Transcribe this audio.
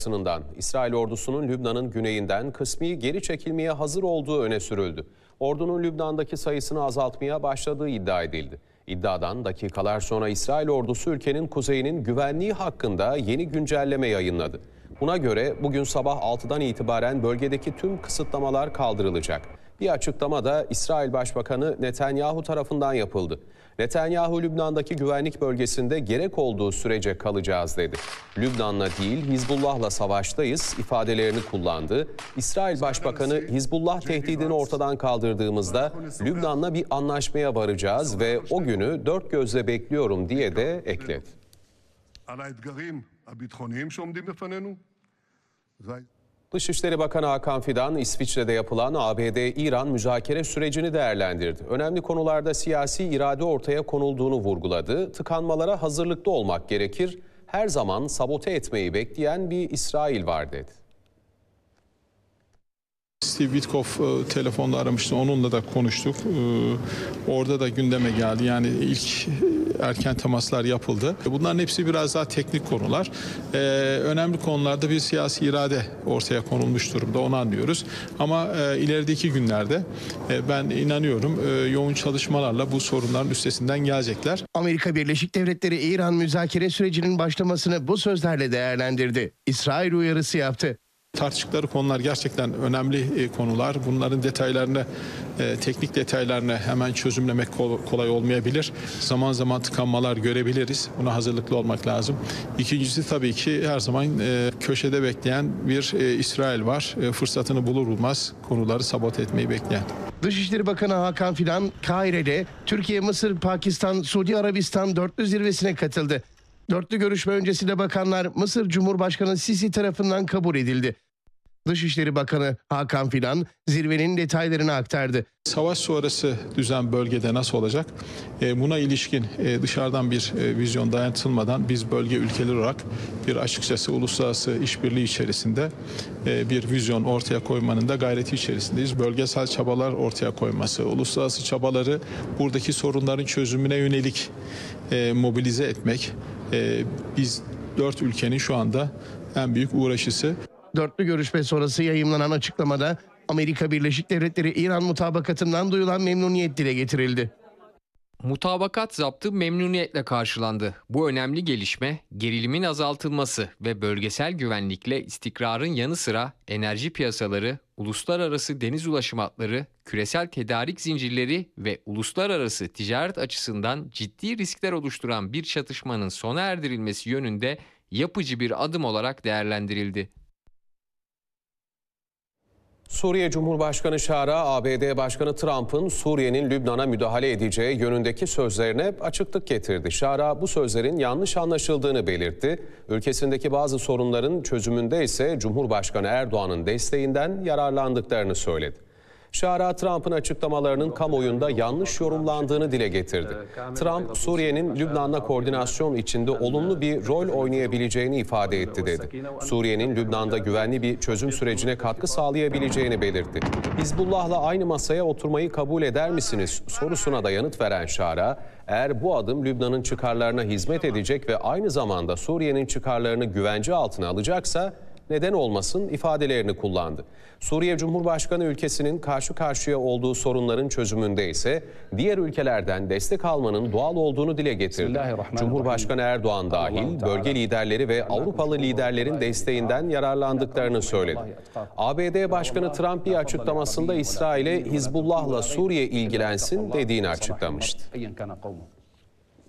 İsrail ordusunun Lübnan'ın güneyinden kısmi geri çekilmeye hazır olduğu öne sürüldü. Ordunun Lübnan'daki sayısını azaltmaya başladığı iddia edildi. İddiadan dakikalar sonra İsrail ordusu ülkenin kuzeyinin güvenliği hakkında yeni güncelleme yayınladı. Buna göre bugün sabah 6'dan itibaren bölgedeki tüm kısıtlamalar kaldırılacak. Bir açıklama da İsrail Başbakanı Netanyahu tarafından yapıldı. Netanyahu, Lübnan'daki güvenlik bölgesinde gerek olduğu sürece kalacağız dedi. Lübnan'la değil, Hizbullah'la savaştayız ifadelerini kullandı. İsrail Başbakanı, Hizbullah tehdidini ortadan kaldırdığımızda Lübnan'la bir anlaşmaya varacağız ve o günü dört gözle bekliyorum diye de ekledi. Dışişleri Bakanı Hakan Fidan, İsviçre'de yapılan ABD-İran müzakere sürecini değerlendirdi. Önemli konularda siyasi irade ortaya konulduğunu vurguladı. Tıkanmalara hazırlıklı olmak gerekir, her zaman sabote etmeyi bekleyen bir İsrail var dedi. Steve Witkoff telefonla aramıştı, onunla da konuştuk. Orada da gündeme geldi. Yani ilk erken temaslar yapıldı. Bunların hepsi biraz daha teknik konular. Önemli konularda bir siyasi irade ortaya konulmuş durumda, onu anlıyoruz. Ama ilerideki günlerde ben inanıyorum yoğun çalışmalarla bu sorunların üstesinden gelecekler. Amerika Birleşik Devletleri İran müzakere sürecinin başlamasını bu sözlerle değerlendirdi. İsrail uyarısı yaptı. Tartıştıkları konular gerçekten önemli konular. Bunların detaylarını, teknik detaylarını hemen çözümlemek kolay olmayabilir. Zaman zaman tıkanmalar görebiliriz. Buna hazırlıklı olmak lazım. İkincisi tabii ki her zaman köşede bekleyen bir İsrail var. Fırsatını bulur bulmaz konuları sabote etmeyi bekleyen. Dışişleri Bakanı Hakan Fidan, Kahire'de Türkiye, Mısır, Pakistan, Suudi Arabistan dörtlü zirvesine katıldı. Dörtlü görüşme öncesinde bakanlar Mısır Cumhurbaşkanı Sisi tarafından kabul edildi. Dışişleri Bakanı Hakan Fidan zirvenin detaylarını aktardı. Savaş sonrası düzen bölgede nasıl olacak? Buna ilişkin dışarıdan bir vizyon dayatılmadan biz bölge ülkeleri olarak bir açıkçası uluslararası işbirliği içerisinde bir vizyon ortaya koymanın da gayreti içerisindeyiz. Bölgesel çabalar ortaya koyması, uluslararası çabaları buradaki sorunların çözümüne yönelik mobilize etmek. Biz dört ülkenin şu anda en büyük uğraşısı. Dörtlü görüşme sonrası yayımlanan açıklamada Amerika Birleşik Devletleri İran mutabakatından duyulan memnuniyet dile getirildi. Mutabakat zaptı memnuniyetle karşılandı. Bu önemli gelişme gerilimin azaltılması ve bölgesel güvenlikle istikrarın yanı sıra enerji piyasaları, uluslararası deniz ulaşım hatları, küresel tedarik zincirleri ve uluslararası ticaret açısından ciddi riskler oluşturan bir çatışmanın sona erdirilmesi yönünde yapıcı bir adım olarak değerlendirildi. Suriye Cumhurbaşkanı Şara, ABD Başkanı Trump'ın Suriye'nin Lübnan'a müdahale edeceği yönündeki sözlerine açıklık getirdi. Şara bu sözlerin yanlış anlaşıldığını belirtti. Ülkesindeki bazı sorunların çözümünde ise Cumhurbaşkanı Erdoğan'ın desteğinden yararlandıklarını söyledi. Şara, Trump'ın açıklamalarının kamuoyunda yanlış yorumlandığını dile getirdi. Trump, Suriye'nin Lübnan'la koordinasyon içinde olumlu bir rol oynayabileceğini ifade etti dedi. Suriye'nin Lübnan'da güvenli bir çözüm sürecine katkı sağlayabileceğini belirtti. Hizbullah'la aynı masaya oturmayı kabul eder misiniz sorusuna da yanıt veren Şara, eğer bu adım Lübnan'ın çıkarlarına hizmet edecek ve aynı zamanda Suriye'nin çıkarlarını güvence altına alacaksa neden olmasın ifadelerini kullandı. Suriye Cumhurbaşkanı ülkesinin karşı karşıya olduğu sorunların çözümünde ise diğer ülkelerden destek almanın doğal olduğunu dile getirdi. Cumhurbaşkanı Erdoğan dahil bölge liderleri ve Avrupalı liderlerin desteğinden yararlandıklarını söyledi. ABD Başkanı Trump bir açıklamasında İsrail'e Hizbullah'la Suriye ilgilensin dediğini açıklamıştı.